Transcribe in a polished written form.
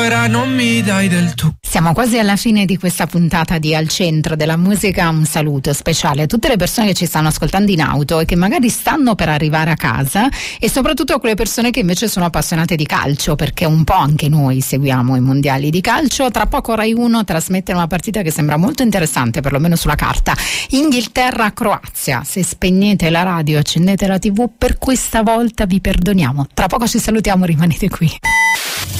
ora non mi dai del tu. Siamo quasi alla fine di questa puntata di Al Centro della Musica. Un saluto speciale a tutte le persone che ci stanno ascoltando in auto e che magari stanno per arrivare a casa, e soprattutto a quelle persone che invece sono appassionate di calcio, perché un po' anche noi seguiamo i mondiali di calcio. Tra poco Rai 1 trasmette una partita che sembra molto interessante, perlomeno sulla carta: Inghilterra-Croazia. Se spegnete la radio e accendete la TV, per questa volta vi perdoniamo. Tra poco ci salutiamo, rimanete qui.